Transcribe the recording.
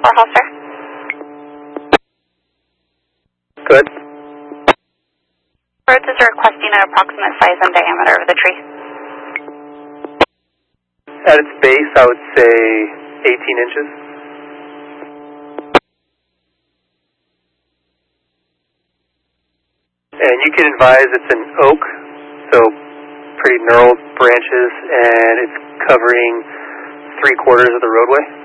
Holster. Good. Birds is requesting an approximate size and diameter of the tree. At its base, I would say 18 inches. And you can advise it's an oak, so pretty gnarled branches, and it's covering 3/4 of the roadway.